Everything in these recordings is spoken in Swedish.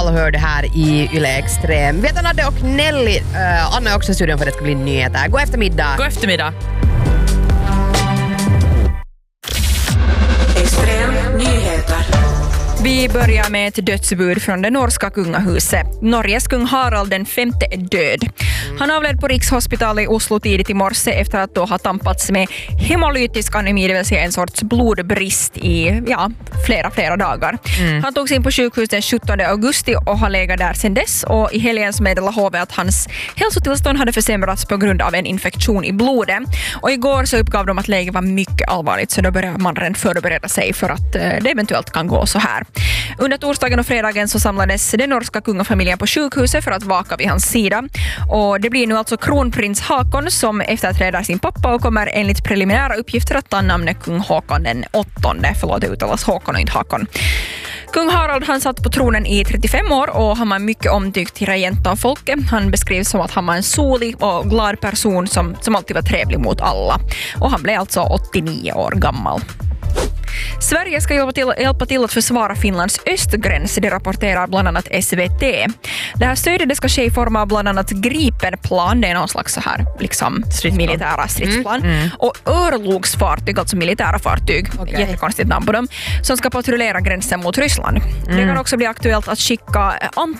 och hör det här i Yle Extrem. Vi heter Nadde och Nelly. Anna är också i studion för det ska bli nyheter. God eftermiddag. God eftermiddag. Extrem nyheter. Vi börjar med ett dödsbud från det norska kungahuset. Norges kung Harald den femte är död. Han avled på Rikshospitalet i Oslo tidigt i morse efter att då ha tampats med hemolytisk anemi, det vill säga en sorts blodbrist i flera dagar. Han togs in på sjukhus den 17 augusti och har legat där sedan dess. Och i helgen meddelade HV att hans hälsotillstånd hade försämrats på grund av en infektion i blodet. Och igår så uppgav de att läget var mycket allvarligt, så då börjar man redan förbereda sig för att det eventuellt kan gå så här. Under torsdagen och fredagen så samlades den norska kungafamiljen på sjukhuset för att vaka vid hans sida. Och det blir nu alltså kronprins Hakon som efterträder sin pappa och kommer enligt preliminära uppgifter att ta namnet kung Håkon den 8:e. Förlåt, det uttalas Håkon och inte Hakon. Kung Harald han satt på tronen i 35 år och han var mycket omtyckt till regent av folket. Han beskrivs som att han var en solig och glad person som alltid var trevlig mot alla. Och han blev alltså 89 år gammal. Sverige ska hjälpa till att försvara Finlands östgräns, det rapporterar bland annat SVT. Det här stödet ska ske i form av bland annat Gripenplan, det är någon slags så här liksom militära stridsplan. Och örlogsfartyg, alltså militära fartyg, jättekonstigt namn på dem, som ska patrullera gränsen mot Ryssland. Det kan också bli aktuellt att skicka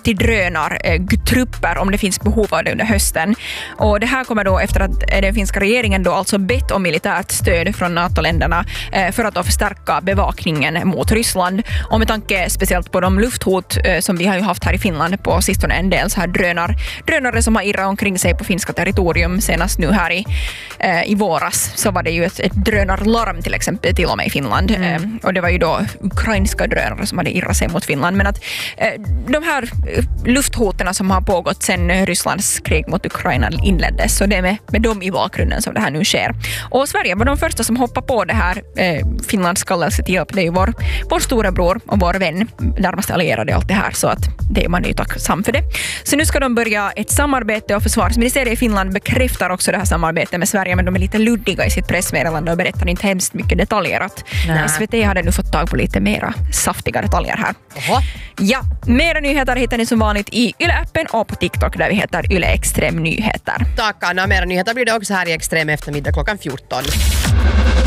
antidrönartrupper om det finns behov av det under hösten. Och det här kommer då efter att den finska regeringen då alltså bett om militärt stöd från NATO-länderna för att då förstärka bevakningen mot Ryssland. Och med tanke speciellt på de lufthot som vi har ju haft här i Finland på sistone, en del så här drönare som har irrat omkring sig på finska territorium. Senast nu här i våras så var det ju ett drönarlarm till exempel till och med i Finland. Och det var ju då ukrainska drönare som hade irrat sig mot Finland. Men att de här lufthoterna som har pågått sedan Rysslands krig mot Ukraina inleddes, så det är med dem i bakgrunden som det här nu sker. Och Sverige var de första som hoppade på det här Finlands kallelse till hjälp. Det är ju vår stora bror och vår vän, närmaste allierade och allt det här, så att det är man ju tacksam för det. Så nu ska de börja ett samarbete och försvarsministeriet i Finland bekräftar också det här samarbetet med Sverige, men de är lite luddiga i sitt pressmeddelande och berättar inte hemskt mycket detaljerat. SVT hade nu fått tag på lite mera saftiga detaljer här. Ja, mera nyheter hittar ni som vanligt i Yle-appen och på TikTok där vi heter Yle Extrem Nyheter. Tack Anna, mera nyheter blir det också här i Extrem eftermiddag klockan 14.